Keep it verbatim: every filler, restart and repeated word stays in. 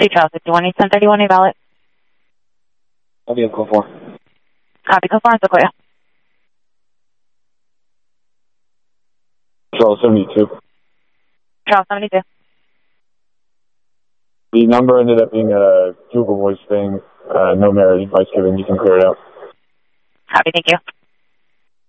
City Trail fifty-one, eight ten thirty-one, a valid. I'll be up call four. Copy, call four, Sequoia. Trail seventy-two. Trail seventy-two. The number ended up being a Google Voice thing. Uh, no merit advice given. You can clear it out. Copy, thank you.